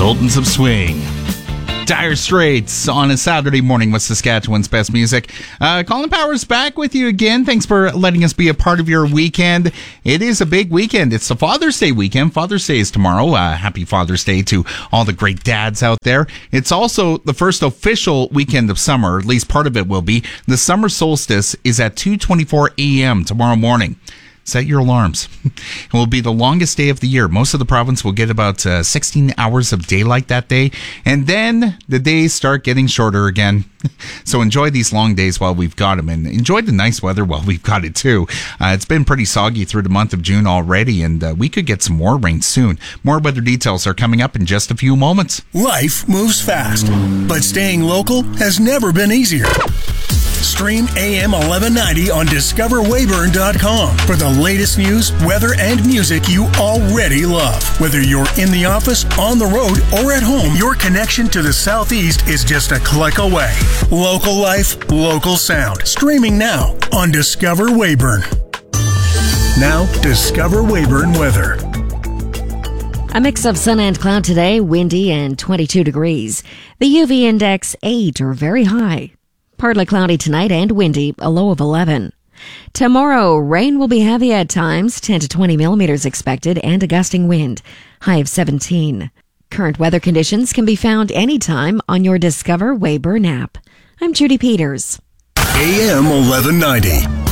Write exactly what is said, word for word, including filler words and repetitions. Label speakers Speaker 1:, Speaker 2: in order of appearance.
Speaker 1: Sultans of Swing. Dire Straits on a Saturday morning with Saskatchewan's best music. Uh, Colin Powers back with you again. Thanks for letting us be a part of your weekend. It is a big weekend. It's the Father's Day weekend. Father's Day is tomorrow. Uh, happy Father's Day to all the great dads out there. It's also the first official weekend of summer, or at least part of it will be. The summer solstice is at two twenty-four a.m. tomorrow morning. Set your alarms. It will be the longest day of the year. Most of the province will get about uh, sixteen hours of daylight that day. And then the days start getting shorter again. So enjoy these long days while we've got them. And enjoy the nice weather while we've got it too. Uh, it's been pretty soggy through the month of June already. And uh, we could get some more rain soon. More weather details are coming up in just a few moments.
Speaker 2: Life moves fast. But staying local has never been easier. Stream A M eleven ninety on discover weyburn dot com for the latest news, weather, and music you already love. Whether you're in the office, on the road, or at home, your connection to the Southeast is just a click away. Local life, local sound. Streaming now on Discover Weyburn. Now, Discover Weyburn weather.
Speaker 3: A mix of sun and cloud today, windy and twenty-two degrees. The U V index eight or very high. Partly cloudy tonight and windy, a low of eleven. Tomorrow, rain will be heavy at times, ten to twenty millimeters expected, and a gusting wind, high of seventeen. Current weather conditions can be found anytime on your Discover Weyburn app. I'm Judy Peters.
Speaker 2: A M eleven ninety.